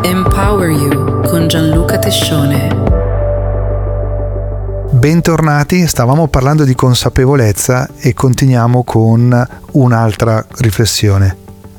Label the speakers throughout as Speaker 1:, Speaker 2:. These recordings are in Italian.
Speaker 1: Empower You con Gianluca Tescione.
Speaker 2: Bentornati, stavamo parlando di consapevolezza e continuiamo con un'altra riflessione.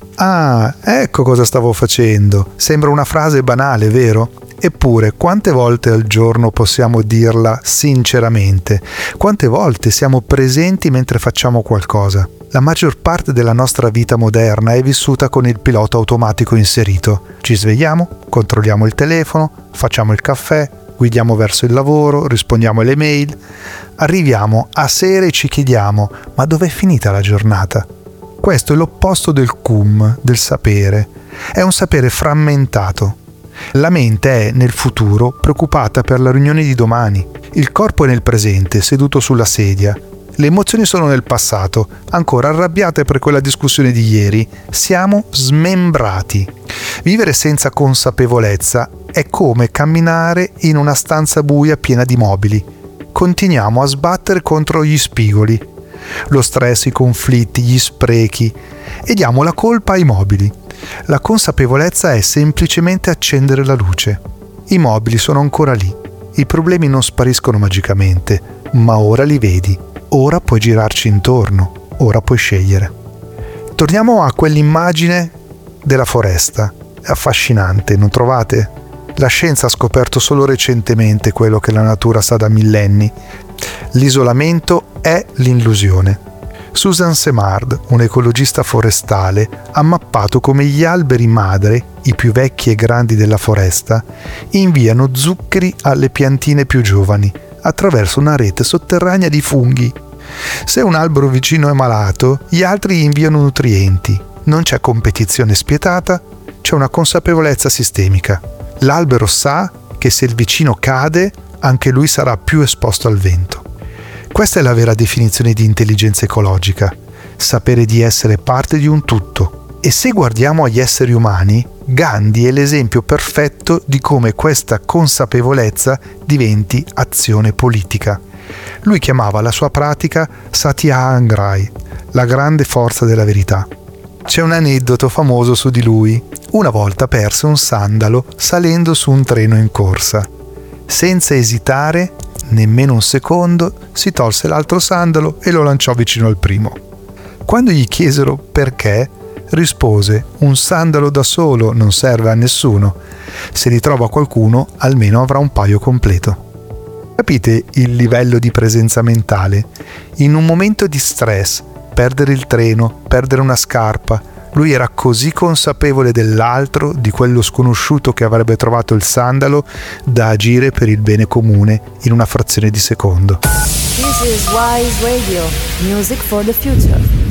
Speaker 2: Ah, ecco cosa stavo facendo. Sembra una frase banale, vero? Eppure, quante volte al giorno possiamo dirla sinceramente? Quante volte siamo presenti mentre facciamo qualcosa? La maggior parte della nostra vita moderna è vissuta con il pilota automatico inserito. Ci svegliamo, controlliamo il telefono, facciamo il caffè, guidiamo verso il lavoro, rispondiamo alle mail. Arriviamo a sera e ci chiediamo: ma dov'è finita la giornata? Questo è l'opposto del cum, del sapere. È un sapere frammentato. La mente è nel futuro, preoccupata per la riunione di domani. Il corpo è nel presente, seduto sulla sedia. Le emozioni sono nel passato, ancora arrabbiate per quella discussione di ieri. Siamo smembrati. Vivere senza consapevolezza è come camminare in una stanza buia piena di mobili. Continuiamo a sbattere contro gli spigoli. Lo stress, i conflitti, gli sprechi, e diamo la colpa ai mobili. La consapevolezza è semplicemente accendere la luce. I mobili sono ancora lì. I problemi non spariscono magicamente, ma ora li vedi. Ora puoi girarci intorno. Ora puoi scegliere. Torniamo a quell'immagine della foresta. È affascinante, non trovate? La scienza ha scoperto solo recentemente quello che la natura sa da millenni. L'isolamento è l'illusione. Susan Simard, un ecologista forestale, ha mappato come gli alberi madre, i più vecchi e grandi della foresta, inviano zuccheri alle piantine più giovani attraverso una rete sotterranea di funghi. Se un albero vicino è malato, gli altri inviano nutrienti. Non c'è competizione spietata, c'è una consapevolezza sistemica. L'albero sa che se il vicino cade, anche lui sarà più esposto al vento. Questa è la vera definizione di intelligenza ecologica, sapere di essere parte di un tutto. E se guardiamo agli esseri umani, Gandhi è l'esempio perfetto di come questa consapevolezza diventi azione politica. Lui chiamava la sua pratica Satyagraha, la grande forza della verità. C'è un aneddoto famoso su di lui. Una volta perse un sandalo salendo su un treno in corsa. Senza esitare nemmeno un secondo, si tolse l'altro sandalo e lo lanciò vicino al primo. Quando gli chiesero perché, rispose: un sandalo da solo non serve a nessuno. Se li trova qualcuno, almeno avrà un paio completo. Capite il livello di presenza mentale? In un momento di stress, perdere il treno, perdere una scarpa, lui era così consapevole dell'altro, di quello sconosciuto che avrebbe trovato il sandalo, da agire per il bene comune in una frazione di secondo.
Speaker 3: This is Wise Radio, music for the future.